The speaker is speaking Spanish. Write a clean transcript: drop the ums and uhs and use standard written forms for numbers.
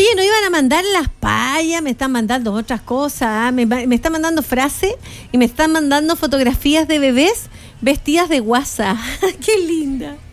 Oye, ¿no iban a mandar las payas? Me están mandando otras cosas. Me están mandando frases y me están mandando fotografías de bebés vestidas de guasa. ¡Qué linda!